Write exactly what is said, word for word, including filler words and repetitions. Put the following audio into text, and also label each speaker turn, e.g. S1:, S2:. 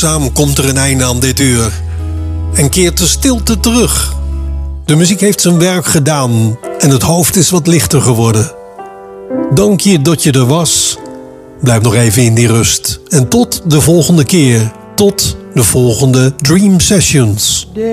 S1: langzaam komt er een einde aan dit uur en keert de stilte terug. De muziek heeft zijn werk gedaan en het hoofd is wat lichter geworden. Dank je dat je er was. Blijf nog even in die rust. En tot de volgende keer. Tot de volgende Dream Sessions.